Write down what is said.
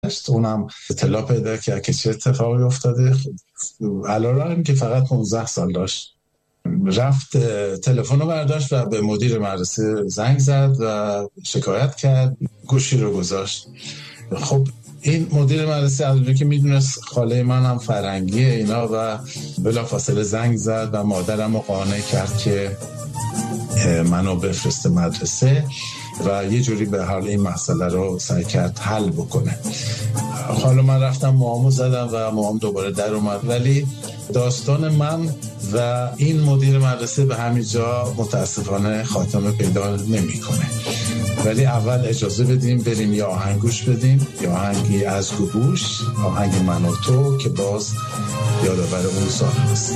اونم اطلاع پیدا کرد که چه اتفاقی افتاده. علارغم که فقط 15 سال داشت، رفت تلفن رو برداشت و به مدیر مدرسه زنگ زد و شکایت کرد، گوشی رو گذاشت. خب این مدیر مدرسه از که میدونست خاله من هم فرنگیه اینا و بلافاصله زنگ زد و مادرم رو قانع کرد که منو بفرسته مدرسه و یه جوری به حال این مسئله رو سعی کرد حل بکنه. حالا من رفتم موامو زدم و موام دوباره در اومد، ولی داستان من و این مدیر مدرسه به همین جا متاسفانه خاتمه پیدا نمیکنه. ولی اول اجازه بدیم بریم یه آهنگ گوش بدیم، یه آهنگی از گوگوش، آهنگ من و تو که باز یادآور اون سال هست.